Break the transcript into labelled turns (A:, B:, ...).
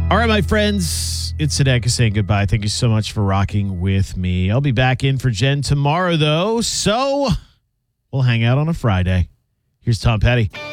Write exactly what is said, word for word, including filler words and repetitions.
A: All right, my friends, it's Sadeka saying goodbye. Thank you so much for rocking with me. I'll be back in for Jen tomorrow, though, so we'll hang out on a Friday. Here's Tom Petty.